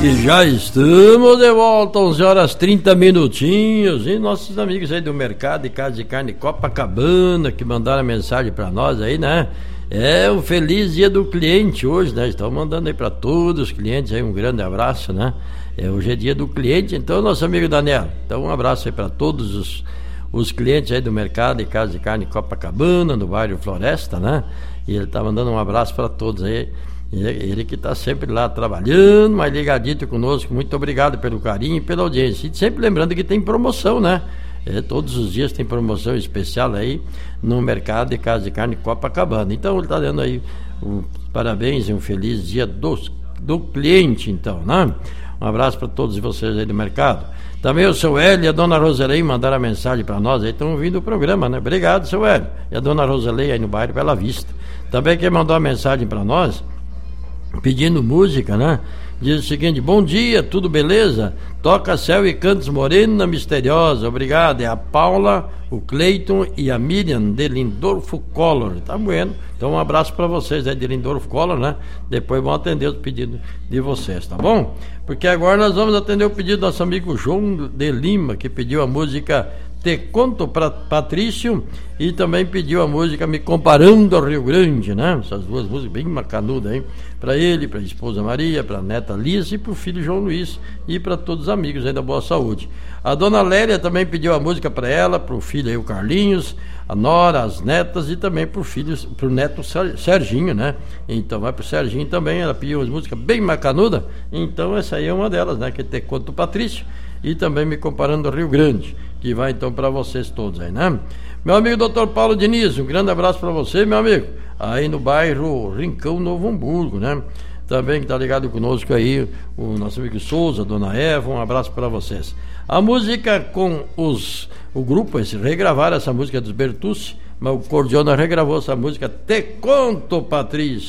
E já estamos de volta, 11 horas 30 minutinhos. E nossos amigos aí do Mercado de Casa de Carne Copacabana, que mandaram mensagem para nós aí, né? É um feliz dia do cliente hoje, né? Estão mandando aí para todos os clientes aí um grande abraço, né? Hoje é dia do cliente, então, nosso amigo Daniel. Então, um abraço aí para todos os clientes aí do Mercado de Casa de Carne Copacabana, no bairro Floresta, né? E ele tá mandando um abraço para todos aí. Ele que está sempre lá trabalhando, mas ligadito conosco. Muito obrigado pelo carinho e pela audiência. E sempre lembrando que tem promoção, né? Todos os dias tem promoção especial aí no Mercado de Casa de Carne Copacabana. Então ele está dando aí parabéns e um feliz dia do cliente, então, né? Um abraço para todos vocês aí do mercado. Também o seu Hélio e a dona Roselei mandaram a mensagem para nós aí, estão ouvindo o programa, né? Obrigado, seu Hélio. E a dona Roselei aí no bairro Bela Vista. Também quem mandou a mensagem para nós pedindo música, né? Diz o seguinte: bom dia, tudo beleza? Toca Céu e Cantos Morena Misteriosa, obrigado. É a Paula, o Cleiton e a Miriam de Lindorfo Collor. Tá bueno. Então um abraço para vocês aí de Lindorfo Collor, né? Depois vão atender os pedidos de vocês, tá bom? Porque agora nós vamos atender o pedido do nosso amigo João de Lima, que pediu a música Te Conto para Patrício, e também pediu a música Me Comparando ao Rio Grande, né? Essas duas músicas bem macanudas, hein? Para ele, para a esposa Maria, para a neta Liz e para o filho João Luiz e para todos os amigos aí da Boa Saúde. A dona Lélia também pediu a música para ela, para o filho aí o Carlinhos, a nora, as netas e também para o neto Serginho, né? Então vai para o Serginho também, ela pediu uma música bem macanuda, então essa aí é uma delas, né? Que Te Conto Patrício e também Me Comparando ao Rio Grande, que vai então para vocês todos aí, né? Meu amigo Dr. Paulo Diniz, um grande abraço para você, meu amigo, aí no bairro Rincão, Novo Hamburgo, né? Também que tá ligado conosco aí, o nosso amigo Souza, Dona Eva, um abraço para vocês. A música com o grupo, eles regravaram essa música dos Bertucci, mas o Cordiona regravou essa música Te Conto Patrício.